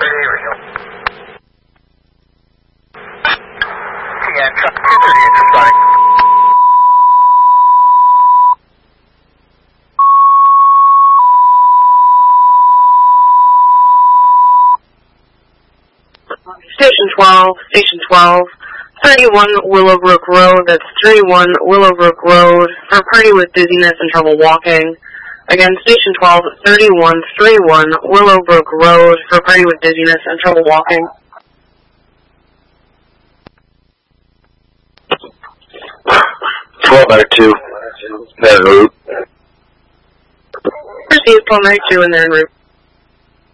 Station 12, 31 Willowbrook Road, that's 31 Willowbrook Road, for a party with dizziness and trouble walking. Again, Station 12, 31 Willowbrook Road, for a party with dizziness and trouble walking. (1292) they're en route. Proceed, 1292 and they're en route.